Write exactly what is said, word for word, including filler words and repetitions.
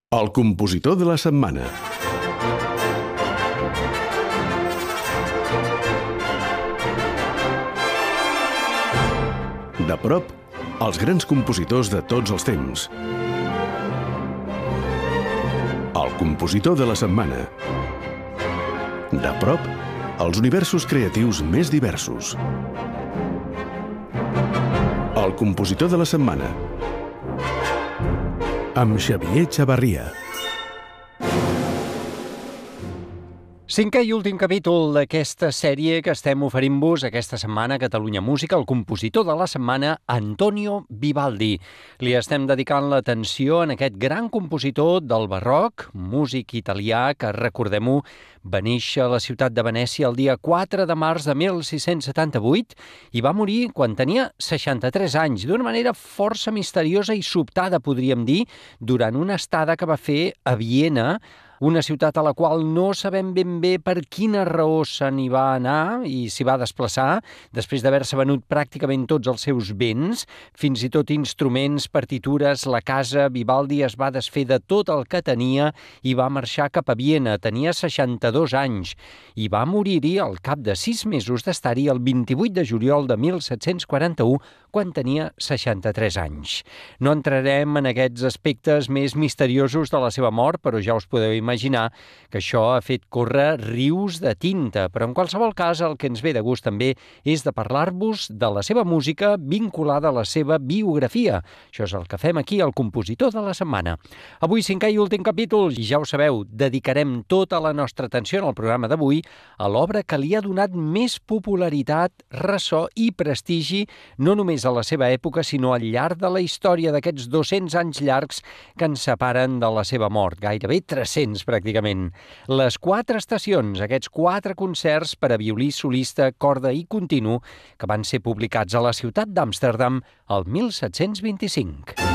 El compositor de la setmana. De prop, els grans compositors de tots els temps. El compositor de la setmana. De prop, els universos creatius més diversos. El compositor de la setmana. Amb Xavier Chavarria. Cinquè i últim capítol d'aquesta sèrie que estem oferint-vos aquesta setmana a Catalunya Música, el compositor de la setmana, Antonio Vivaldi. Li estem dedicant l'atenció en aquest gran compositor del barroc, músic italià que, recordem-ho, va néixer a la ciutat de Venècia el dia quatre de març de mil sis-cents setanta-vuit i va morir quan tenia seixanta-tres anys, d'una manera força misteriosa i sobtada, podríem dir, durant una estada que va fer a Viena, una ciutat a la qual no sabem ben bé per quina raó se n'hi va anar i s'hi va desplaçar, després d'haver-se venut pràcticament tots els seus béns, fins i tot instruments, partitures, la casa. Vivaldi es va desfer de tot el que tenia i va marxar cap a Viena. Tenia seixanta-dos anys i va morir-hi al cap de sis mesos d'estar-hi el vint-i-vuit de juliol de mil set-cents quaranta-u, quan tenia seixanta-tres anys. No entrarem en aquests aspectes més misteriosos de la seva mort, però ja us podeu imaginar que això ha fet córrer rius de tinta, però en qualsevol cas el que ens ve de gust també és de parlar-vos de la seva música vinculada a la seva biografia. Això és el que fem aquí al compositor de la setmana. Avui, cinquè i últim capítol, i ja ho sabeu, dedicarem tota la nostra atenció en el programa d'avui a l'obra que li ha donat més popularitat, ressò i prestigi, no només a la seva època, sinó al llarg de la història d'aquests dos-cents anys llargs que ens separen de la seva mort, gairebé tres-cents pràcticament. Les quatre estacions, aquests quatre concerts per a violí solista, corda i continu, que van ser publicats a la ciutat d'Amsterdam el mil set-cents vint-i-cinc.